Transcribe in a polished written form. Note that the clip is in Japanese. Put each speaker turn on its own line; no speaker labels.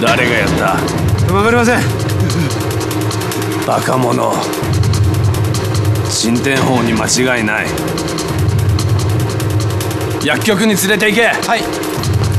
誰がやった？
わかりません。
バカ者。進展法に間違いない。薬局に連れて行け。
はい。